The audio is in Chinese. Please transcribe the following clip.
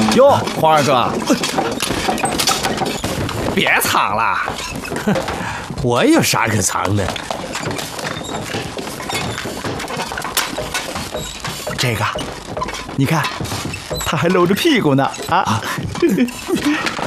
哟，黄二哥，别藏了， 我有啥可藏的？ 这个，你看，他还露着屁股呢啊！